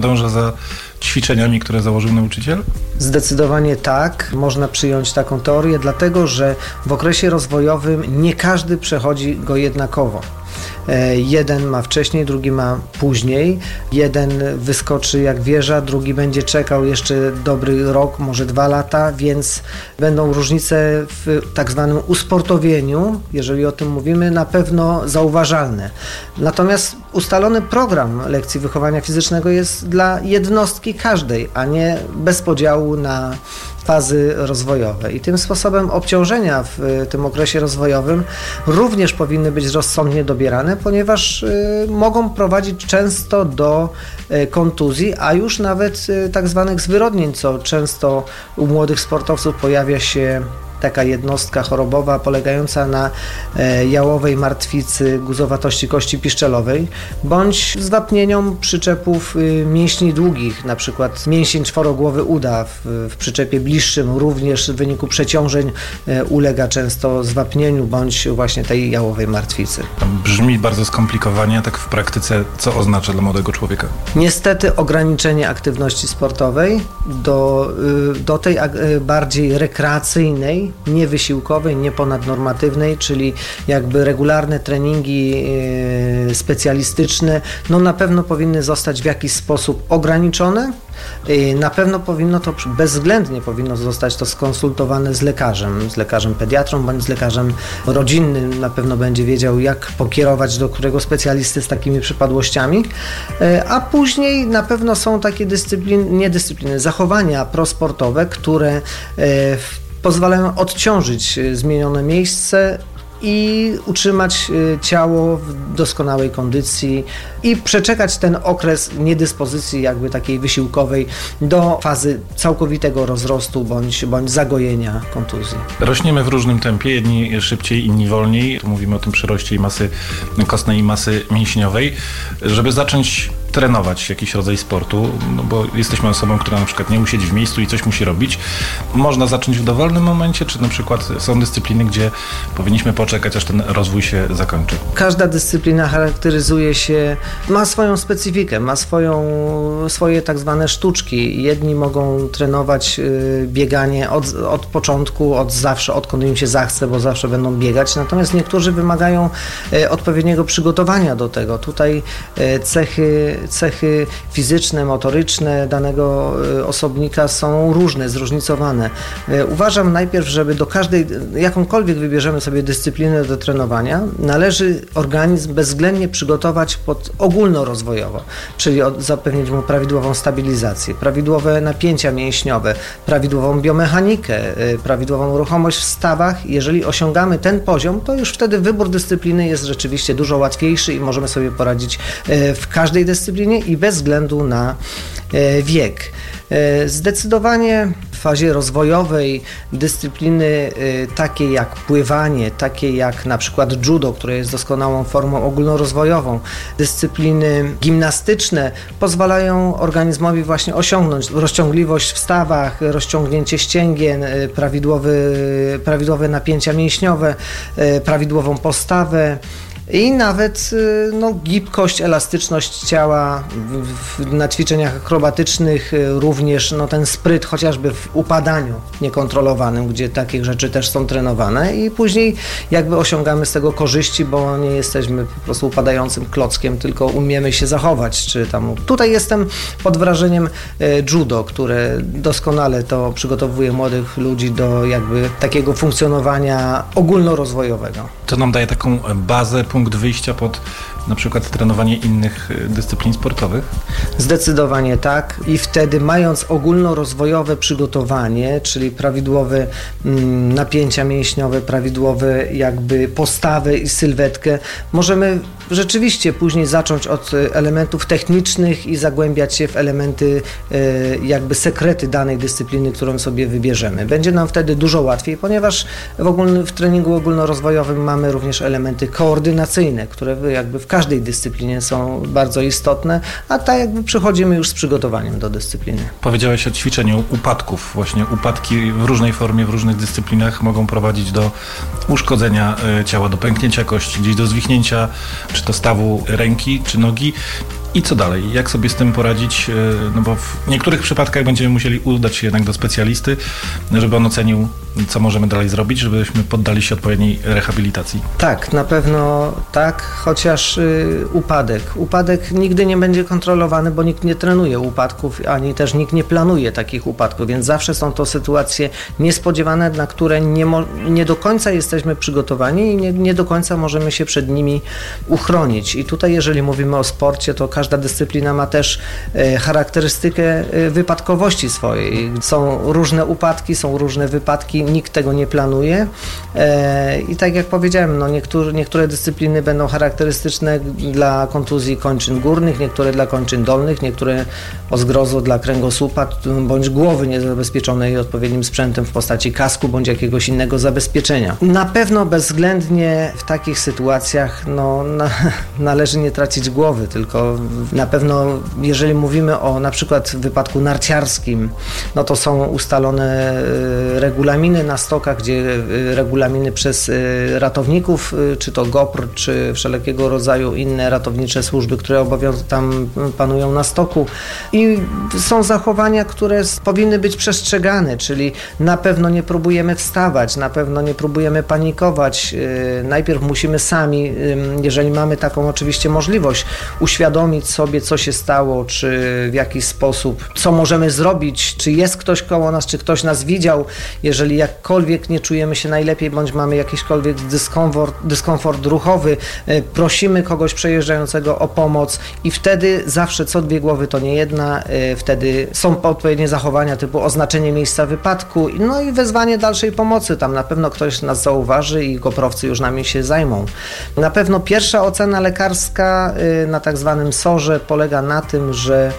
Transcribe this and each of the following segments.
Dążę za ćwiczeniami, które założył nauczyciel? Zdecydowanie tak, można przyjąć taką teorię, dlatego że w okresie rozwojowym nie każdy przechodzi go jednakowo. Jeden ma wcześniej, drugi ma później. Jeden wyskoczy jak wieża, drugi będzie czekał jeszcze dobry rok, może 2 lata, więc będą różnice w tak zwanym usportowieniu, jeżeli o tym mówimy, na pewno zauważalne. Natomiast ustalony program lekcji wychowania fizycznego jest dla jednostki każdej, a nie bez podziału na fazy rozwojowe. I tym sposobem obciążenia w tym okresie rozwojowym również powinny być rozsądnie dobierane, ponieważ mogą prowadzić często do kontuzji, a już nawet tak zwanych zwyrodnień, co często u młodych sportowców pojawia się taka jednostka chorobowa polegająca na jałowej martwicy guzowatości kości piszczelowej bądź zwapnieniom przyczepów mięśni długich, na przykład mięsień czworogłowy uda w przyczepie bliższym również w wyniku przeciążeń ulega często zwapnieniu bądź właśnie tej jałowej martwicy. Brzmi bardzo skomplikowanie, a tak w praktyce co oznacza dla młodego człowieka? Niestety ograniczenie aktywności sportowej do tej bardziej rekreacyjnej, niewysiłkowej, nieponadnormatywnej, czyli jakby regularne treningi specjalistyczne, no na pewno powinny zostać w jakiś sposób ograniczone. Na pewno bezwzględnie powinno zostać to skonsultowane z lekarzem pediatrą bądź z lekarzem rodzinnym. Na pewno będzie wiedział, jak pokierować do którego specjalisty z takimi przypadłościami, a później na pewno są takie zachowania prosportowe, które pozwalają odciążyć zmienione miejsce i utrzymać ciało w doskonałej kondycji i przeczekać ten okres niedyspozycji jakby takiej wysiłkowej do fazy całkowitego rozrostu bądź zagojenia kontuzji. Rośniemy w różnym tempie, jedni szybciej, inni wolniej. Tu mówimy o tym przyroście i masy kostnej i masy mięśniowej. Żeby zacząć trenować jakiś rodzaj sportu, no bo jesteśmy osobą, która na przykład nie usiedzi w miejscu i coś musi robić. Można zacząć w dowolnym momencie, czy na przykład są dyscypliny, gdzie powinniśmy poczekać, aż ten rozwój się zakończy? Każda dyscyplina charakteryzuje się, ma swoją specyfikę, ma swoje tak zwane sztuczki. Jedni mogą trenować bieganie od początku, od zawsze, odkąd im się zachce, bo zawsze będą biegać, natomiast niektórzy wymagają odpowiedniego przygotowania do tego. Tutaj cechy fizyczne, motoryczne danego osobnika są różne, zróżnicowane. Uważam najpierw, żeby do każdej, jakąkolwiek wybierzemy sobie dyscyplinę do trenowania, należy organizm bezwzględnie przygotować pod ogólnorozwojowo, czyli zapewnić mu prawidłową stabilizację, prawidłowe napięcia mięśniowe, prawidłową biomechanikę, prawidłową ruchomość w stawach. Jeżeli osiągamy ten poziom, to już wtedy wybór dyscypliny jest rzeczywiście dużo łatwiejszy i możemy sobie poradzić w każdej dyscyplinie i bez względu na wiek. Zdecydowanie w fazie rozwojowej dyscypliny takie jak pływanie, takie jak na przykład judo, które jest doskonałą formą ogólnorozwojową, dyscypliny gimnastyczne pozwalają organizmowi właśnie osiągnąć rozciągliwość w stawach, rozciągnięcie ścięgien, prawidłowe napięcia mięśniowe, prawidłową postawę. I nawet gibkość, elastyczność ciała na ćwiczeniach akrobatycznych, również ten spryt chociażby w upadaniu niekontrolowanym, gdzie takie rzeczy też są trenowane i później jakby osiągamy z tego korzyści, bo nie jesteśmy po prostu upadającym klockiem, tylko umiemy się zachować. Tutaj jestem pod wrażeniem judo, które doskonale to przygotowuje młodych ludzi do jakby takiego funkcjonowania ogólnorozwojowego. To nam daje taką bazę, punkt wyjścia pod na przykład trenowanie innych dyscyplin sportowych? Zdecydowanie tak i wtedy mając ogólnorozwojowe przygotowanie, czyli prawidłowe napięcia mięśniowe, prawidłowe jakby postawy i sylwetkę, możemy rzeczywiście później zacząć od elementów technicznych i zagłębiać się w elementy jakby sekrety danej dyscypliny, którą sobie wybierzemy. Będzie nam wtedy dużo łatwiej, ponieważ w treningu ogólnorozwojowym mamy również elementy koordynacyjne, które jakby w każdej dyscyplinie są bardzo istotne, a tak jakby przychodzimy już z przygotowaniem do dyscypliny. Powiedziałeś o ćwiczeniu upadków. Właśnie upadki w różnej formie, w różnych dyscyplinach mogą prowadzić do uszkodzenia ciała, do pęknięcia kości, gdzieś do zwichnięcia czy to stawu ręki, czy nogi. I co dalej? Jak sobie z tym poradzić? No bo w niektórych przypadkach będziemy musieli udać się jednak do specjalisty, żeby on ocenił, co możemy dalej zrobić, żebyśmy poddali się odpowiedniej rehabilitacji. Tak, na pewno tak, chociaż upadek nigdy nie będzie kontrolowany, bo nikt nie trenuje upadków, ani też nikt nie planuje takich upadków, więc zawsze są to sytuacje niespodziewane, na które nie do końca jesteśmy przygotowani i nie do końca możemy się przed nimi uchronić. I tutaj, jeżeli mówimy o sporcie, to każda dyscyplina ma też charakterystykę wypadkowości swojej. Są różne upadki, są różne wypadki, nikt tego nie planuje i tak jak powiedziałem, no niektóre dyscypliny będą charakterystyczne dla kontuzji kończyn górnych, niektóre dla kończyn dolnych, niektóre o zgrozo dla kręgosłupa bądź głowy niezabezpieczonej odpowiednim sprzętem w postaci kasku bądź jakiegoś innego zabezpieczenia. Na pewno bezwzględnie w takich sytuacjach należy nie tracić głowy, tylko na pewno jeżeli mówimy o na przykład wypadku narciarskim, no to są ustalone regulaminy na stokach, gdzie regulaminy przez ratowników, czy to GOPR, czy wszelkiego rodzaju inne ratownicze służby, które tam panują na stoku i są zachowania, które powinny być przestrzegane, czyli na pewno nie próbujemy wstawać, na pewno nie próbujemy panikować. Najpierw musimy sami, jeżeli mamy taką oczywiście możliwość, uświadomić sobie, co się stało, czy w jakiś sposób, co możemy zrobić, czy jest ktoś koło nas, czy ktoś nas widział. Jeżeli jakkolwiek nie czujemy się najlepiej, bądź mamy jakiśkolwiek dyskomfort ruchowy, prosimy kogoś przejeżdżającego o pomoc i wtedy zawsze co dwie głowy to nie jedna, wtedy są odpowiednie zachowania typu oznaczenie miejsca wypadku, no i wezwanie dalszej pomocy. Tam na pewno ktoś nas zauważy i goprowcy już nami się zajmą. Na pewno pierwsza ocena lekarska na tak zwanym SOR-ze polega na tym, że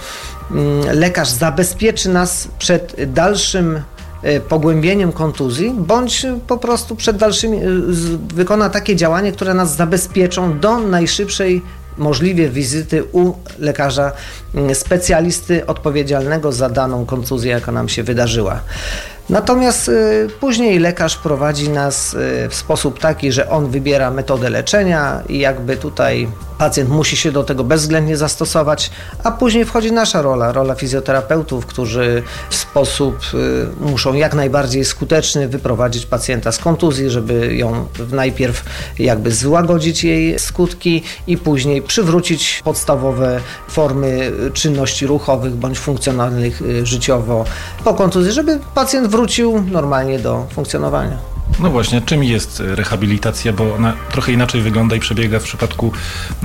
lekarz zabezpieczy nas przed dalszym pogłębieniem kontuzji, bądź po prostu przed dalszymi wykona takie działanie, które nas zabezpieczą do najszybszej możliwie wizyty u lekarza specjalisty odpowiedzialnego za daną kontuzję, jaka nam się wydarzyła. Natomiast później lekarz prowadzi nas w sposób taki, że on wybiera metodę leczenia i jakby tutaj pacjent musi się do tego bezwzględnie zastosować, a później wchodzi nasza rola fizjoterapeutów, którzy w sposób muszą jak najbardziej skuteczny wyprowadzić pacjenta z kontuzji, żeby ją najpierw jakby złagodzić jej skutki i później przywrócić podstawowe formy czynności ruchowych bądź funkcjonalnych życiowo po kontuzji, żeby pacjent wrócił normalnie do funkcjonowania. No właśnie, czym jest rehabilitacja, bo ona trochę inaczej wygląda i przebiega w przypadku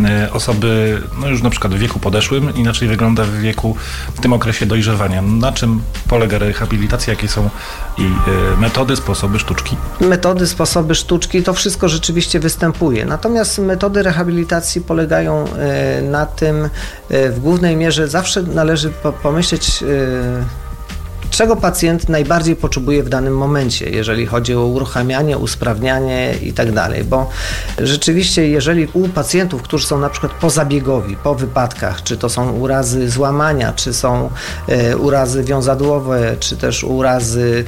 osoby, no już na przykład w wieku podeszłym, inaczej wygląda w tym okresie dojrzewania. Na czym polega rehabilitacja, jakie są jej metody, sposoby, sztuczki? Metody, sposoby, sztuczki, to wszystko rzeczywiście występuje. Natomiast metody rehabilitacji polegają na tym, w głównej mierze zawsze należy pomyśleć, czego pacjent najbardziej potrzebuje w danym momencie, jeżeli chodzi o uruchamianie, usprawnianie i tak dalej, bo rzeczywiście jeżeli u pacjentów, którzy są na przykład pozabiegowi, po wypadkach, czy to są urazy złamania, czy są urazy wiązadłowe, czy też urazy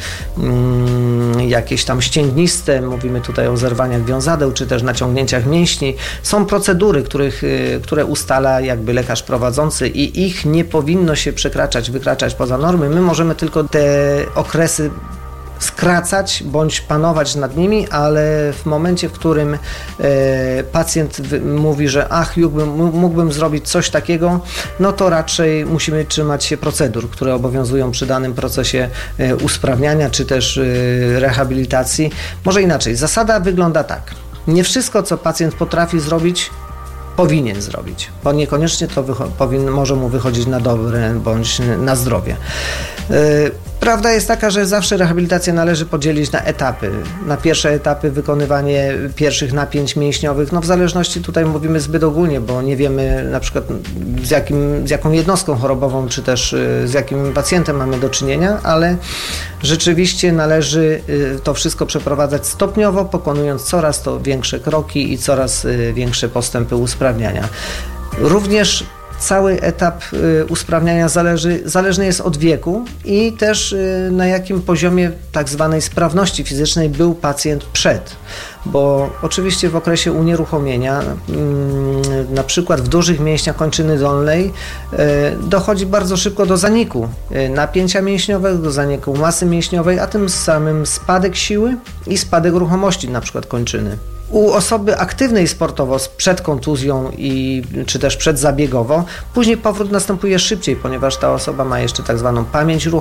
jakieś tam ścięgniste, mówimy tutaj o zerwaniach wiązadeł, czy też naciągnięciach mięśni, są procedury, które ustala jakby lekarz prowadzący i ich nie powinno się wykraczać poza normy. My możemy tylko te okresy skracać bądź panować nad nimi, ale w momencie, w którym pacjent mówi, że mógłbym zrobić coś takiego, no to raczej musimy trzymać się procedur, które obowiązują przy danym procesie usprawniania czy też rehabilitacji. Może inaczej, zasada wygląda tak. Nie wszystko, co pacjent potrafi zrobić, powinien zrobić, bo niekoniecznie to może mu wychodzić na dobre bądź na zdrowie. Prawda jest taka, że zawsze rehabilitację należy podzielić na etapy. Na pierwsze etapy wykonywanie pierwszych napięć mięśniowych, no w zależności tutaj mówimy zbyt ogólnie, bo nie wiemy na przykład z jaką jednostką chorobową, czy też z jakim pacjentem mamy do czynienia, ale rzeczywiście należy to wszystko przeprowadzać stopniowo, pokonując coraz to większe kroki i coraz większe postępy usprawniania. Również cały etap usprawniania zależny jest od wieku i też na jakim poziomie tak zwanej sprawności fizycznej był pacjent przed. Bo oczywiście w okresie unieruchomienia, na przykład w dużych mięśniach kończyny dolnej, dochodzi bardzo szybko do zaniku napięcia mięśniowego, do zaniku masy mięśniowej, a tym samym spadek siły i spadek ruchomości na przykład kończyny. U osoby aktywnej sportowo przed kontuzją czy też przedzabiegowo, później powrót następuje szybciej, ponieważ ta osoba ma jeszcze tak zwaną pamięć ruchową,